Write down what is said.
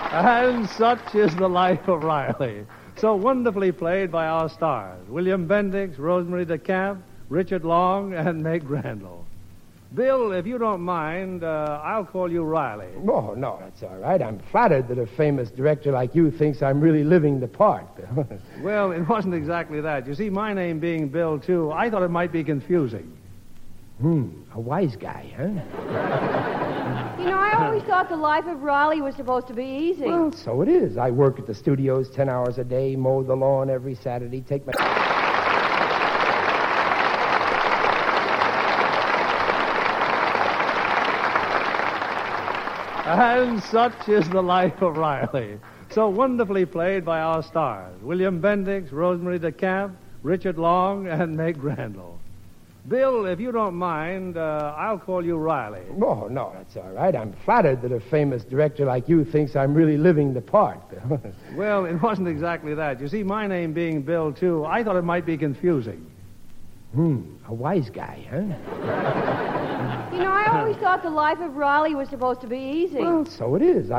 And such is the life of Riley, so wonderfully played by our stars, William Bendix, Rosemary DeCamp, Richard Long, and Meg Randall. Bill, if you don't mind, I'll call you Riley. Oh, no, that's all right. I'm flattered that a famous director like you thinks I'm really living the part. Well, it wasn't exactly that. You see, my name being Bill, too, I thought it might be confusing. A wise guy, huh? You know, I always thought the life of Riley was supposed to be easy. Well, so it is. I work at the studios 10 hours a day, mow the lawn every Saturday, take my... And such is the life of Riley, so wonderfully played by our stars, William Bendix, Rosemary DeCamp, Richard Long, and Meg Randall. Bill, if you don't mind, I'll call you Riley. Oh, no, that's all right. I'm flattered that a famous director like you thinks I'm really living the part. Well, it wasn't exactly that. You see, my name being Bill, too, I thought it might be confusing. A wise guy, huh? You know, I always thought the life of Riley was supposed to be easy. Well, so it is.